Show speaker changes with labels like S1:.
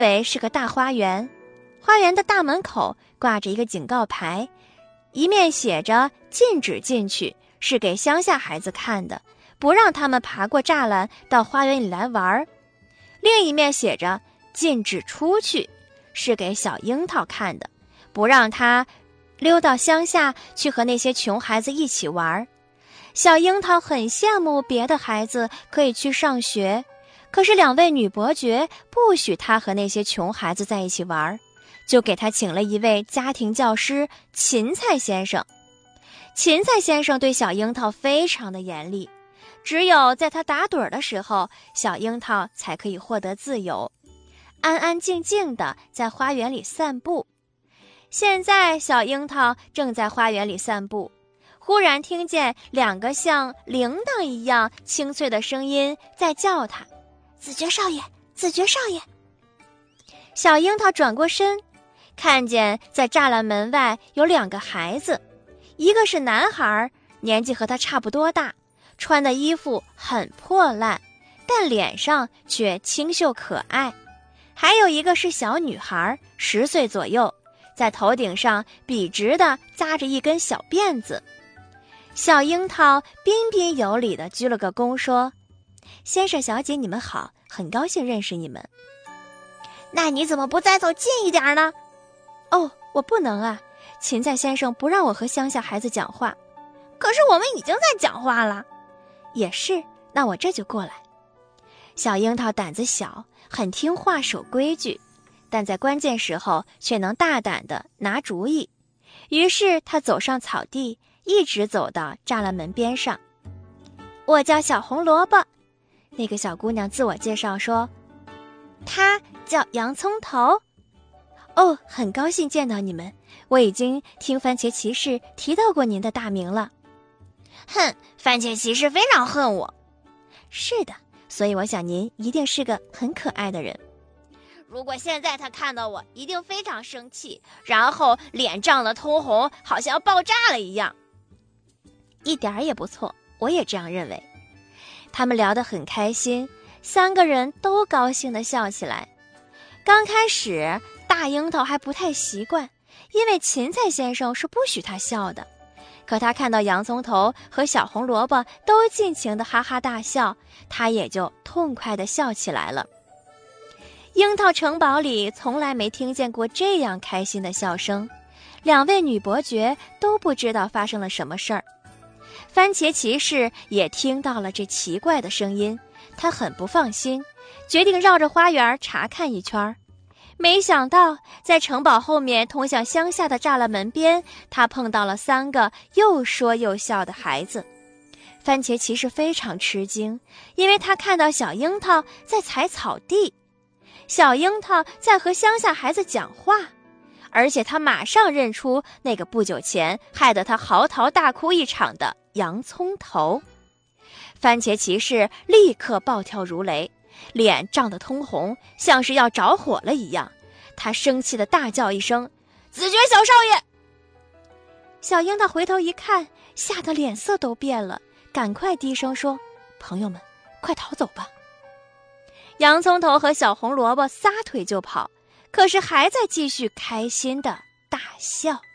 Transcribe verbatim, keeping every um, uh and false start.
S1: 围是个大花园，花园的大门口挂着一个警告牌，一面写着禁止进去，是给乡下孩子看的，不让他们爬过栅栏到花园里来玩；另一面写着禁止出去，是给小樱桃看的，不让他溜到乡下去和那些穷孩子一起玩。小樱桃很羡慕别的孩子可以去上学，可是两位女伯爵不许他和那些穷孩子在一起玩，就给他请了一位家庭教师芹菜先生。芹菜先生对小樱桃非常的严厉，只有在他打盹的时候，小樱桃才可以获得自由，安安静静地在花园里散步。现在小樱桃正在花园里散步，忽然听见两个像铃铛一样清脆的声音在叫他：子爵少爷，子爵少爷。小樱桃转过身，看见在栅栏门外有两个孩子，一个是男孩，年纪和他差不多大，穿的衣服很破烂，但脸上却清秀可爱；还有一个是小女孩，十岁左右，在头顶上笔直地扎着一根小辫子。小樱桃彬彬有礼地鞠了个躬，说：先生小姐你们好，很高兴认识你们。那你怎么不再走近一点呢？哦，我不能啊，芹菜先生不让我和乡下孩子讲话。可是我们已经在讲话了。也是，那我这就过来。小樱桃胆子小，很听话守规矩，但在关键时候却能大胆地拿主意。于是他走上草地，一直走到栅栏门边上。我叫小红萝卜。那个小姑娘自我介绍说，她叫洋葱头。哦，很高兴见到你们，我已经听番茄骑士提到过您的大名了。哼，番茄骑士非常恨我。是的，所以我想您一定是个很可爱的人。如果现在他看到我，一定非常生气，然后脸涨得通红，好像要爆炸了一样。一点儿也不错，我也这样认为。他们聊得很开心，三个人都高兴地笑起来。刚开始大樱桃还不太习惯，因为芹菜先生是不许他笑的。可他看到洋葱头和小红萝卜都尽情地哈哈大笑，他也就痛快地笑起来了。樱桃城堡里从来没听见过这样开心的笑声，两位女伯爵都不知道发生了什么事儿。番茄骑士也听到了这奇怪的声音，他很不放心，决定绕着花园查看一圈。没想到在城堡后面通向乡下的栅栏门边，他碰到了三个又说又笑的孩子。番茄骑士非常吃惊，因为他看到小樱桃在踩草地，小樱桃在和乡下孩子讲话，而且他马上认出那个不久前害得他嚎啕大哭一场的洋葱头。番茄骑士立刻暴跳如雷，脸涨得通红，像是要着火了一样。他生气地大叫一声：子爵小少爷！小樱桃回头一看，吓得脸色都变了，赶快低声说：朋友们，快逃走吧。洋葱头和小红萝卜撒腿就跑，可是还在继续开心地大笑。